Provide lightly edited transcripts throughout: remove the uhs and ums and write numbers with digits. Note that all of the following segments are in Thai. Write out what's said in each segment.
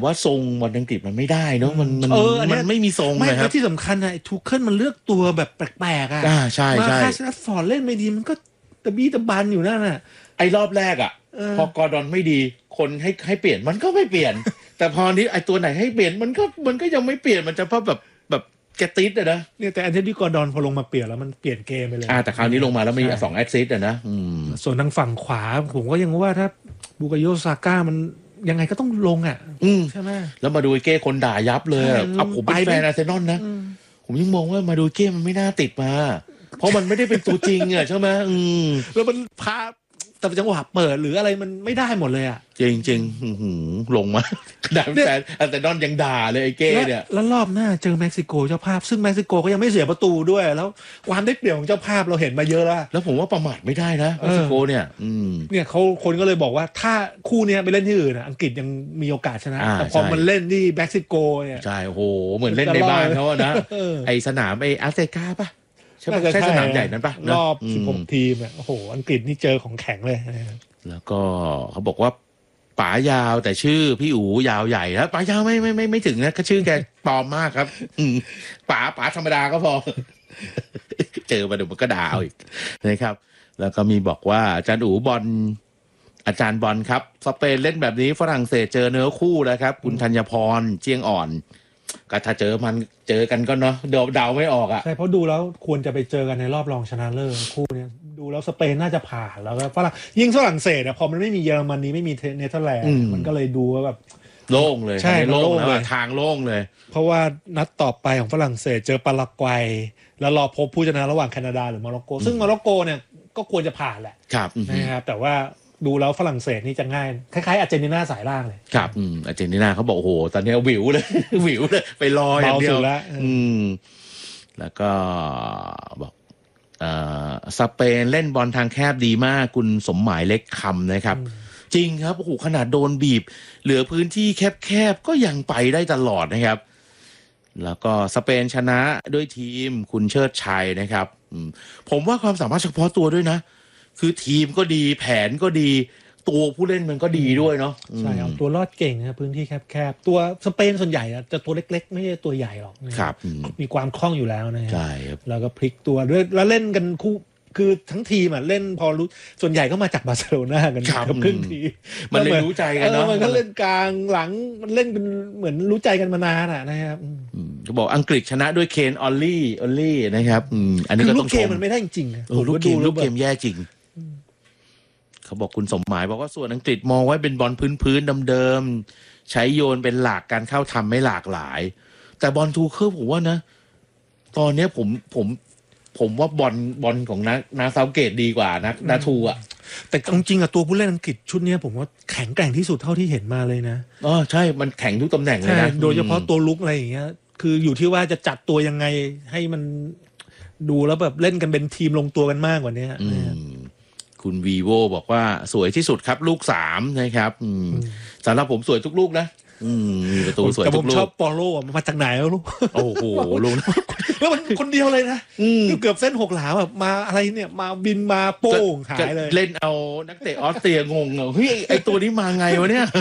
ว่าทรงบอลอังกฤษมันไม่ได้เนาะมันไม่มีทรงเลยครับที่สำคัญนะทูเคิลมันเลือกตัวแบบแปลกๆอ่ะใช่มาคาสนัทฟอร์ดเล่นไม่ดีมันก็ตะบี้ตะบันอยู่นั่นน่ะไอ้รอบแรกอ่ะพอกอร์ดอนไม่ดีคนให้เปลี่ยนมันก็ไม่เปลี่ยน แต่พอนี้ไอ้ตัวไหนให้เปลี่ยนมันก็ยังไม่เปลี่ยนมันจะเพราะแบบแกติดอะนะเนี่ยแต่อันเทนี่กอร์ดอนพอลงมาเปลี่ยนแล้วมันเปลี่ยนเกมไปเลยแต่คราวนี้ลงมาแล้วมี2แอสซิสต์อะนะส่วนทางฝั่งขวาผมก็ยังว่าถ้าบูกาโยซาก้ามันยังไงก็ต้องลงอ่ะใช่ไหมแล้วมาดูเก้คนด่ายับเลยผมเป็นแฟนอาร์เซนอลนะผมยังมองว่ามาดูเก้มันไม่น่าติดมาเพราะมันไม่ได้เป็นตัวจริงอ่ะใช่ไหมแล้วมันพาแต่จังหวะเปิดหรืออะไรมันไม่ได้หมดเลยอ่ะจริงลงมาด่าแฟนอาร์เซนอลยังด่าเลยไอ้เก้เนี่ยแล้วรอบหน้าเจอเม็กซิโกเจ้าภาพซึ่งเม็กซิโกก็ยังไม่เสียประตูด้วยแล้วความได้เปรียบของเจ้าภาพเราเห็นมาเยอะแล้วผมว่าประมาทไม่ได้นะเม็กซิโกเนี่ยเขาคนก็เลยบอกว่าถ้าคู่นี้ไปเล่นที่อื่นอังกฤษยังมีโอกาสชนะแต่พอมันเล่นที่เม็กซิโกเนี่ยใช่โอ้โหเหมือนเล่นในบ้านเขาอะนะไอสนามไออาร์เซกาป่ะใช่สนามใหญ่นั้นป่ะรอบ16ทีมโอ้โหอังกฤษนี่เจอของแข็งเลยแล้วก็เขาบอกว่าป๋ายาวแต่ชื่อพี่อู๋ยาวใหญ่แล้วป๋ายาวไม่ถึงนะก็ชื่อแกปลอมมากครับป๋าธรรมดาก็พอเจอมาเดี๋ยวมันก็ด่าเอาอีกนะครับแล้วก็มีบอกว่าอาจารย์อู๋อาจารย์บอลครับสเปนเล่นแบบนี้ฝรั่งเศสเจอเนื้อคู่แล้วครับคุณธัญพรเจียงอ่อนก็ถ้าเจอกันก็เนาะเดาไม่ออกอ่ะใช่เพราะดูแล้วควรจะไปเจอกันในรอบรองชนะเลิศคู่นี้ดูแล้วสเปนน่าจะผ่านแล้วก็ฝรั่งเศสพอมันไม่มีเยอรมนีไม่มีเนเธอร์แลนด์มันก็เลยดูว่าแบบโล่งเลยใช่โล่งเลยทางโล่งเลยเพราะว่านัดต่อไปของฝรั่งเศสเจอปารากวัยแล้วรอพบผู้ชนะระหว่างแคนาดาหรือโมร็อกโกซึ่งโมร็อกโกเนี่ยก็ควรจะผ่านแหละนะครับแต่ว่าดูแล้วฝรั่งเศสนี่จะง่ายคล้ายๆอาร์เจนตินาสายล่างเลยครับอาร์เจนตินาเขาบอกโอ้โหตอนนี้วิวเลยไปรออย่างเดียวแล้วก็บอกสเปนเล่นบอลทางแคบดีมากคุณสมหมายเล็กคำนะครับจริงครับโอ้โหขนาดโดนบีบเหลือพื้นที่แคบๆก็ยังไปได้ตลอดนะครับแล้วก็สเปนชนะด้วยทีมคุณเชิดชัยนะครับผมว่าความสามารถเฉพาะตัวด้วยนะคือทีมก็ดีแผนก็ดีตัวผู้เล่นมันก็ดีด้วยเนาะใช่เอาตัวรอดเก่งนะพื้นที่แคบๆตัวสเปนส่วนใหญ่จะตัวเล็กๆไม่ใช่ตัวใหญ่หรอกครับมีความคล่องอยู่แล้วนะใช่ครับแล้วก็พลิกตัวด้วยแล้วเล่นกันคู่คือทั้งทีมเล่นพอรู้ส่วนใหญ่ก็มาจากบาร์เซโลนากันกับครึ่งทีมันเลยรู้ใจกันเนาะมันก็เล่นกลางหลังมันเล่นเป็นเหมือนรู้ใจกันมานานนะครับเขาบอกอังกฤษชนะด้วยเคนออลลี่นะครับอันนี้ก็ต้องชมลูกเกมมันไม่ได้จริงลูกเกมแย่จริงเขาบอกคุณสมหมายบอกว่าส่วนอังกฤษมองไว้เป็นบอลพื้นเดิมๆใช้โยนเป็นหลักการเข้าทำไม่หลากหลายแต่บอลทูเคิลผมว่านะตอนนี้ผมว่าบอลของนาซาวเกตดีกว่านะนาทูอ่ะแต่จริงๆตัวผู้เล่นอังกฤษชุดนี้ผมว่าแข็งแกร่งที่สุดเท่าที่เห็นมาเลยนะใช่มันแข็งทุกตำแหน่งเลยนะโดยเฉพาะตัวลุกอะไรอย่างเงี้ยคืออยู่ที่ว่าจะจัดตัวยังไงให้มันดูแล้วแบบเล่นกันเป็นทีมลงตัวกันมากกว่านี้คุณวีโวบอกว่าสวยที่สุดครับลูก3นะครับสำหรับผมสวยทุกลูกนะมีประตูสวยทุกลูกแต่ผมชอบปอโลมาจากไหนแล้วลูกโอ้โหลูกแล้วมันคนเดียวเลยนะเกือบเส้น6 หลาแบบมาอะไรเนี่ยมาบินมาโป้งหายเลยเล่นเอานักเตะออสเตรียงงเฮ้ยไอตัวนี้มาไงวะเนี่ย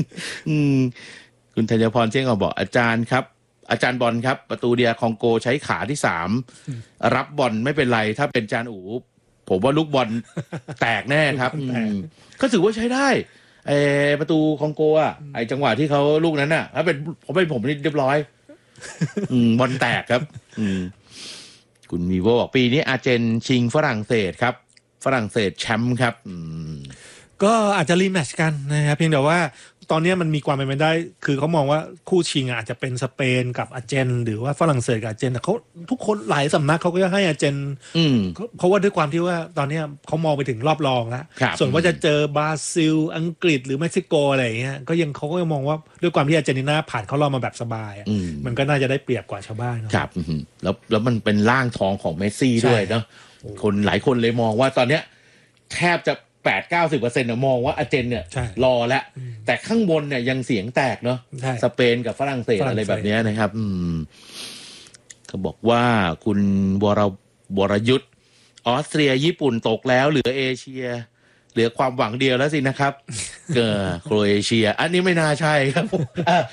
คุณธัญพรเชียงก็บอกอาจารย์ครับอาจารย์บอลครับประตูเดียคองโกใช้ขาที่3รับบอลไม่เป็นไรถ้าเป็นจานอู๋ผมว่าลูกบอลแตกแน่ครับก็ถือว่าใช้ได้ประตูคองโกไอจังหวะที่เขาลูกนั้นน่ะถ้าเป็นผมนี่เรียบร้อยบอลแตกครับคุณวีโวบอกปีนี้อาร์เจนชิงฝรั่งเศสครับฝรั่งเศสแชมป์ครับก็อาจจะรีแมตช์กันนะครับเพียงแต่ว่าตอนนี้มันมีความเป็นไปได้คือเขามองว่าคู่ชิงอาจจะเป็นสเปนกับอาร์เจนหรือว่าฝรั่งเศสกับอาร์เจนแต่เขาทุกคนหลายสำนักเขาก็จะให้อาร์เจนเพราะว่าด้วยความที่ว่าตอนนี้เขามองไปถึงรอบรองแล้วส่วนว่าจะเจอบราซิลอังกฤษหรือเม็กซิโกอะไรอย่างเงี้ยก็ยังเขาก็ยังมองว่าด้วยความที่อาร์เจนตินาผ่านเขารอบมาแบบสบายมันก็น่าจะได้เปรียบกว่าชาวบ้านครับแล้วมันเป็นร่างทองของเมสซี่ด้วยเนาะคนหลายคนเลยมองว่าตอนเนี้ยแทบจะ80-90% มองว่าอาร์เจนเนี่ยรอแล้วแต่ข้างบนเนี่ยยังเสียงแตกเนาะสเปนกับฝรั่งเศสอะไรแบบนี้นะครับเขาบอกว่าคุณวรยุทธ์ออสเตรียญี่ปุ่นตกแล้วเหลือเอเชียเหลือความหวังเดียวแล้วสินะครับโครเอเชียอันนี้ไม่น่าใช่ครับ